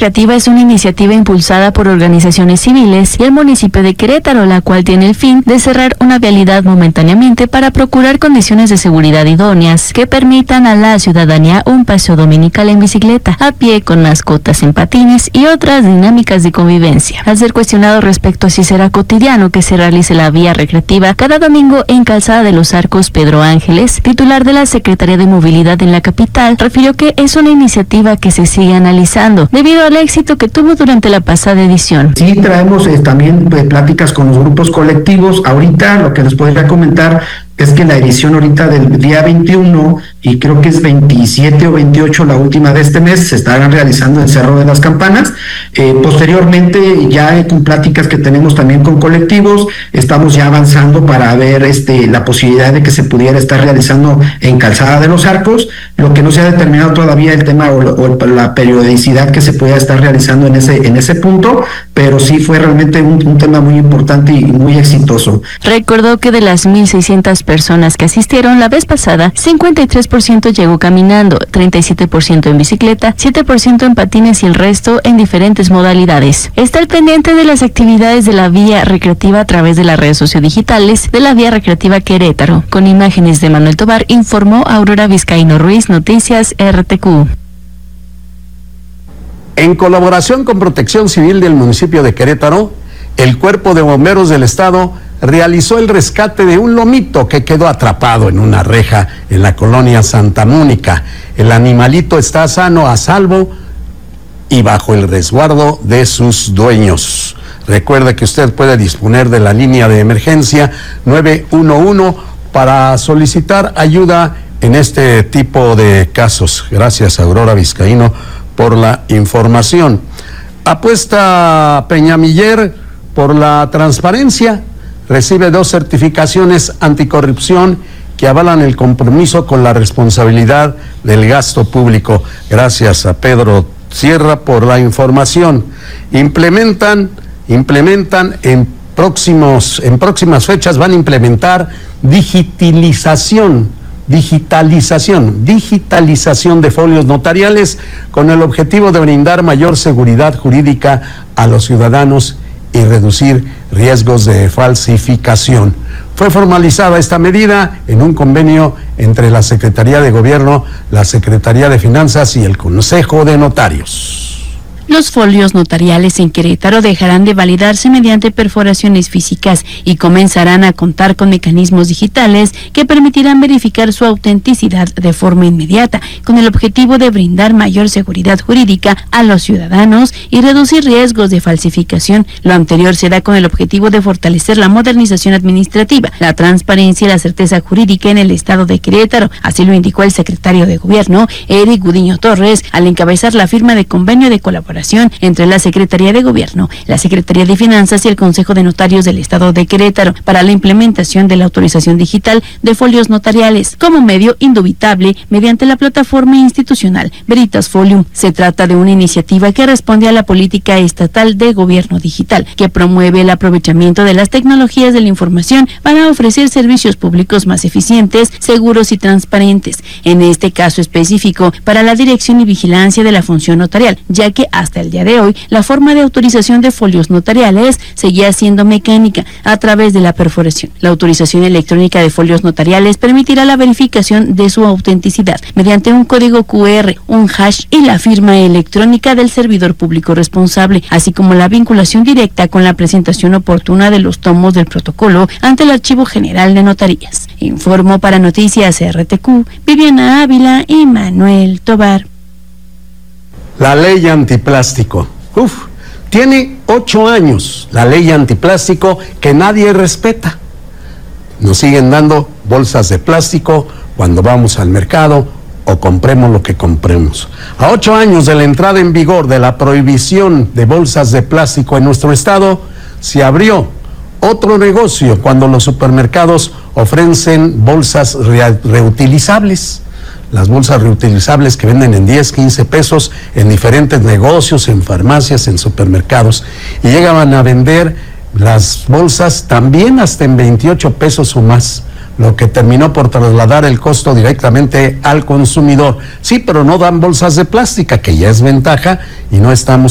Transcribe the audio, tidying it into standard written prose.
Recreativa es una iniciativa impulsada por organizaciones civiles y el municipio de Querétaro, la cual tiene el fin de cerrar una vialidad momentáneamente para procurar condiciones de seguridad idóneas que permitan a la ciudadanía un paseo dominical en bicicleta, a pie, con mascotas en patines y otras dinámicas de convivencia. Al ser cuestionado respecto a si será cotidiano que se realice la vía recreativa cada domingo en Calzada de los Arcos, Pedro Ángeles, titular de la Secretaría de Movilidad en la capital, refirió que es una iniciativa que se sigue analizando debido al éxito que tuvo durante la pasada edición. Sí, traemos también pláticas con los grupos colectivos. Ahorita lo que les podría comentar es que la edición ahorita del día 21 y creo que es 27 o 28 la última de este mes se estarán realizando en Cerro de las Campanas. Posteriormente ya con pláticas que tenemos también con colectivos, estamos ya avanzando para ver la posibilidad de que se pudiera estar realizando en Calzada de los Arcos. Lo que no se ha determinado todavía el tema o la periodicidad que se pueda estar realizando en ese punto, pero sí fue realmente un tema muy importante y muy exitoso. Recordó que de las 1,600 personas que asistieron la vez pasada, 53% llegó caminando, 37% en bicicleta, 7% en patines y el resto en diferentes modalidades. Está al pendiente de las actividades de la vía recreativa a través de las redes sociodigitales de la vía recreativa Querétaro. Con imágenes de Manuel Tobar, informó Aurora Vizcaíno Ruiz, Noticias RTQ. En colaboración con Protección Civil del municipio de Querétaro, el Cuerpo de Bomberos del Estado realizó el rescate de un lomito que quedó atrapado en una reja en la colonia Santa Mónica. El animalito está sano, a salvo y bajo el resguardo de sus dueños. Recuerde que usted puede disponer de la línea de emergencia 911 para solicitar ayuda en este tipo de casos. Gracias, Aurora Vizcaíno, por la información. Apuesta Peñamiller por la transparencia. Recibe 2 certificaciones anticorrupción que avalan el compromiso con la responsabilidad del gasto público. Gracias a Pedro Sierra por la información. Implementan en próximas fechas van a implementar digitalización de folios notariales con el objetivo de brindar mayor seguridad jurídica a los ciudadanos y reducir riesgos de falsificación. Fue formalizada esta medida en un convenio entre la Secretaría de Gobierno, la Secretaría de Finanzas y el Consejo de Notarios. Los folios notariales en Querétaro dejarán de validarse mediante perforaciones físicas y comenzarán a contar con mecanismos digitales que permitirán verificar su autenticidad de forma inmediata, con el objetivo de brindar mayor seguridad jurídica a los ciudadanos y reducir riesgos de falsificación. Lo anterior se da con el objetivo de fortalecer la modernización administrativa, la transparencia y la certeza jurídica en el estado de Querétaro. Así lo indicó el secretario de Gobierno, Eric Gudiño Torres, al encabezar la firma de convenio de colaboración entre la Secretaría de Gobierno, la Secretaría de Finanzas y el Consejo de Notarios del Estado de Querétaro para la implementación de la autorización digital de folios notariales como medio indubitable mediante la plataforma institucional Veritas Folium. Se trata de una iniciativa que responde a la política estatal de gobierno digital, que promueve el aprovechamiento de las tecnologías de la información para ofrecer servicios públicos más eficientes, seguros y transparentes. En este caso específico, para la dirección y vigilancia de la función notarial, ya que hasta el día de hoy, la forma de autorización de folios notariales seguía siendo mecánica a través de la perforación. La autorización electrónica de folios notariales permitirá la verificación de su autenticidad mediante un código QR, un hash y la firma electrónica del servidor público responsable, así como la vinculación directa con la presentación oportuna de los tomos del protocolo ante el Archivo General de Notarías. Informó para Noticias RTQ, Viviana Ávila y Manuel Tobar. La ley antiplástico. Tiene 8 años la ley antiplástico que nadie respeta. Nos siguen dando bolsas de plástico cuando vamos al mercado o compremos lo que compremos. A 8 años de la entrada en vigor de la prohibición de bolsas de plástico en nuestro estado, se abrió otro negocio cuando los supermercados ofrecen bolsas reutilizables. Las bolsas reutilizables que venden en 10, 15 pesos en diferentes negocios, en farmacias, en supermercados. Y llegaban a vender las bolsas también hasta en 28 pesos o más, lo que terminó por trasladar el costo directamente al consumidor. Sí, pero no dan bolsas de plástica, que ya es ventaja, y no estamos